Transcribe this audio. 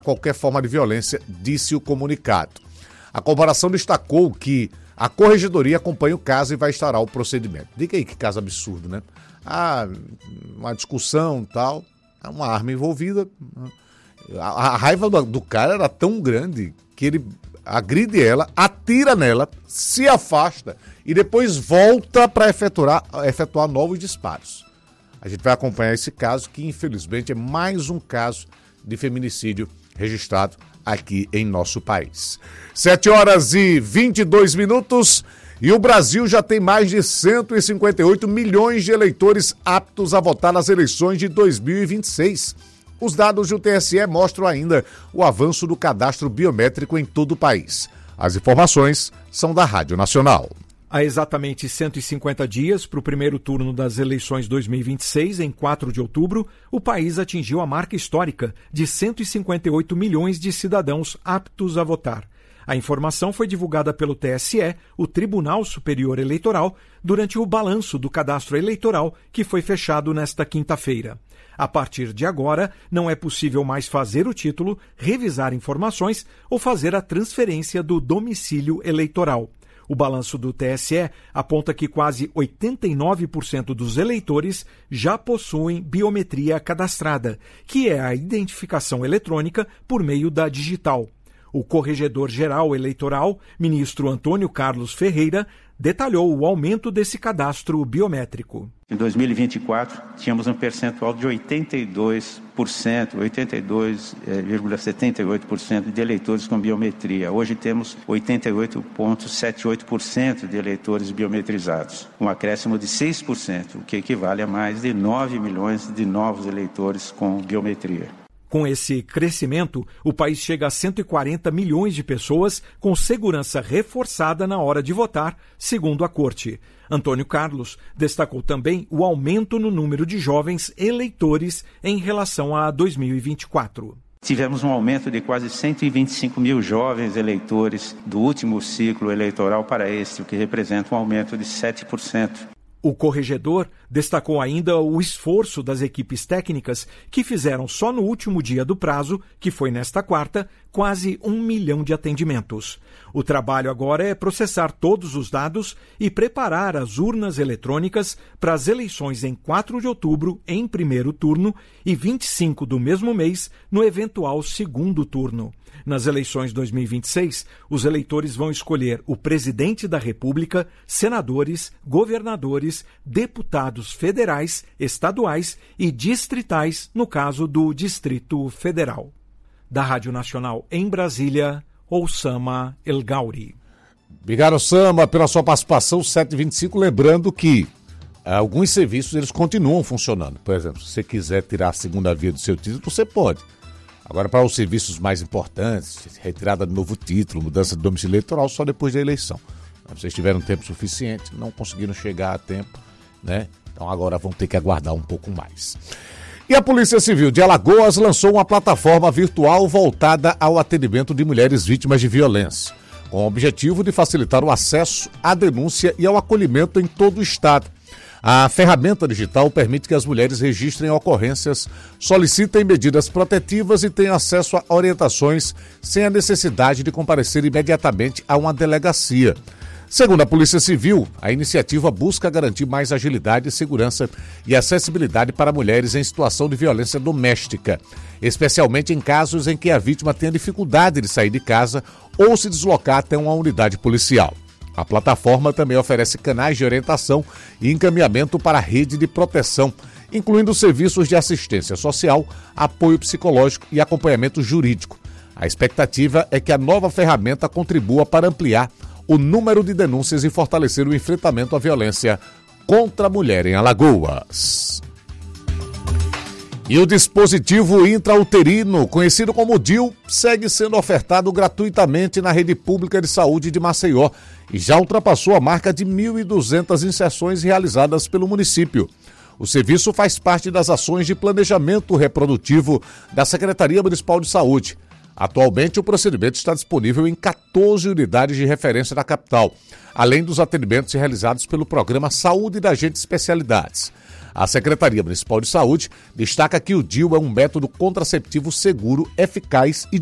qualquer forma de violência, disse o comunicado. A corporação destacou que a corregedoria acompanha o caso e vai instaurar o procedimento. Diga aí que caso absurdo, né? Uma discussão e tal, uma arma envolvida. A raiva do cara era tão grande que ele agride ela, atira nela, se afasta e depois volta para efetuar novos disparos. A gente vai acompanhar esse caso, que infelizmente é mais um caso de feminicídio registrado aqui em nosso país. 7h22 e o Brasil já tem mais de 158 milhões de eleitores aptos a votar nas eleições de 2026. Os dados do TSE mostram ainda o avanço do cadastro biométrico em todo o país. As informações são da Rádio Nacional. Há exatamente 150 dias para o primeiro turno das eleições 2026, em 4 de outubro, o país atingiu a marca histórica de 158 milhões de cidadãos aptos a votar. A informação foi divulgada pelo TSE, o Tribunal Superior Eleitoral, durante o balanço do cadastro eleitoral que foi fechado nesta quinta-feira. A partir de agora, não é possível mais fazer o título, revisar informações ou fazer a transferência do domicílio eleitoral. O balanço do TSE aponta que quase 89% dos eleitores já possuem biometria cadastrada, que é a identificação eletrônica por meio da digital. O corregedor-geral eleitoral, ministro Antônio Carlos Ferreira, detalhou o aumento desse cadastro biométrico. Em 2024, tínhamos um percentual de 82,78% de eleitores com biometria. Hoje temos 88,78% de eleitores biometrizados, um acréscimo de 6%, o que equivale a mais de 9 milhões de novos eleitores com biometria. Com esse crescimento, o país chega a 140 milhões de pessoas com segurança reforçada na hora de votar, segundo a Corte. Antônio Carlos destacou também o aumento no número de jovens eleitores em relação a 2024. Tivemos um aumento de quase 125 mil jovens eleitores do último ciclo eleitoral para este, o que representa um aumento de 7%. O corregedor destacou ainda o esforço das equipes técnicas que fizeram só no último dia do prazo, que foi nesta quarta, quase 1 milhão de atendimentos. O trabalho agora é processar todos os dados e preparar as urnas eletrônicas para as eleições em 4 de outubro, em primeiro turno, e 25 do mesmo mês, no eventual segundo turno. Nas eleições 2026, os eleitores vão escolher o presidente da República, senadores, governadores, deputados federais, estaduais e distritais, no caso do Distrito Federal. Da Rádio Nacional em Brasília, Oussama El Gauri. Obrigado, Oussama, pela sua participação. 7h25, lembrando que alguns serviços eles continuam funcionando. Por exemplo, se você quiser tirar a segunda via do seu título, você pode. Agora, para os serviços mais importantes, retirada de novo título, mudança de domicílio eleitoral, só depois da eleição. Vocês tiveram tempo suficiente, não conseguiram chegar a tempo, né? Então agora vão ter que aguardar um pouco mais. E a Polícia Civil de Alagoas lançou uma plataforma virtual voltada ao atendimento de mulheres vítimas de violência, com o objetivo de facilitar o acesso à denúncia e ao acolhimento em todo o estado. A ferramenta digital permite que as mulheres registrem ocorrências, solicitem medidas protetivas e tenham acesso a orientações sem a necessidade de comparecer imediatamente a uma delegacia. Segundo a Polícia Civil, a iniciativa busca garantir mais agilidade, segurança e acessibilidade para mulheres em situação de violência doméstica, especialmente em casos em que a vítima tenha dificuldade de sair de casa ou se deslocar até uma unidade policial. A plataforma também oferece canais de orientação e encaminhamento para a rede de proteção, incluindo serviços de assistência social, apoio psicológico e acompanhamento jurídico. A expectativa é que a nova ferramenta contribua para ampliar o número de denúncias e fortalecer o enfrentamento à violência contra a mulher em Alagoas. E o dispositivo intrauterino, conhecido como DIU, segue sendo ofertado gratuitamente na rede pública de saúde de Maceió e já ultrapassou a marca de 1.200 inserções realizadas pelo município. O serviço faz parte das ações de planejamento reprodutivo da Secretaria Municipal de Saúde. Atualmente, o procedimento está disponível em 14 unidades de referência da capital, além dos atendimentos realizados pelo programa Saúde da Gente Especialidades. A Secretaria Municipal de Saúde destaca que o DIU é um método contraceptivo seguro, eficaz e